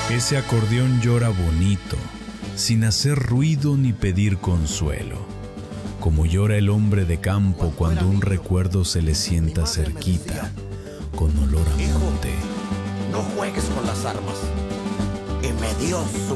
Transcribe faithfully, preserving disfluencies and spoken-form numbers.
Ese acordeón llora bonito, sin hacer ruido ni pedir consuelo, como llora el hombre de campo cuando un recuerdo se le sienta cerquita, con olor a monte. No juegues con las armas. Y me dio su